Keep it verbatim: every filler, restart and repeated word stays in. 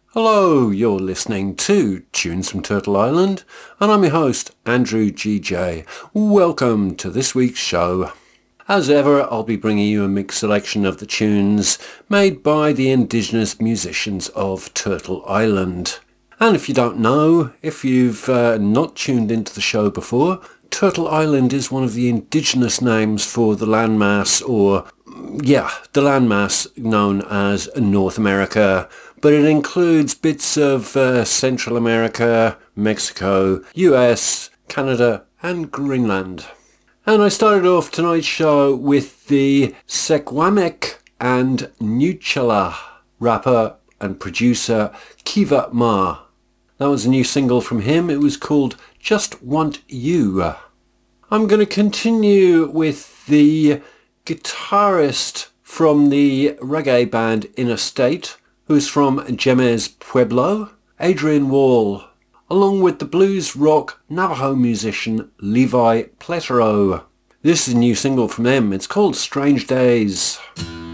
Hello, you're listening to Tunes from Turtle Island, and I'm your host, Andrew G J. Welcome to this week's show. As ever, I'll be bringing you a mixed selection of the tunes made by the indigenous musicians of Turtle Island. And if you don't know, if you've uh, not tuned into the show before, Turtle Island is one of the indigenous names for the landmass, or yeah, the landmass known as North America, but it includes bits of uh, Central America, Mexico, U S, Canada and Greenland. And I started off tonight's show with the Secwepemc and Nuytjala rapper and producer Kiva Ma. That was a new single from him. It was called Just Want You. I'm going to continue with the guitarist from the reggae band Inner State, who's from Jemez Pueblo, Adrian Wall, along with the blues rock Navajo musician Levi Pletero. This is a new single from them. It's called Strange Days.